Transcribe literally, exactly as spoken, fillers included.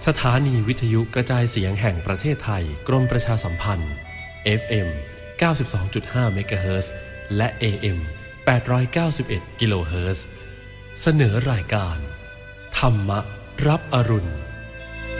ถานีวิทยุกระจายเสียงแห่งประเทศไทยกรมประชาสัมพันธ์ เอฟ เอ็ม เก้าสิบสองจุดห้า เมกะเฮิรตซ์ และ เอ เอ็ม แปดร้อยเก้าสิบเอ็ด กิโลเฮิรตซ์ เสนอรายการธรรมะรับอรุณ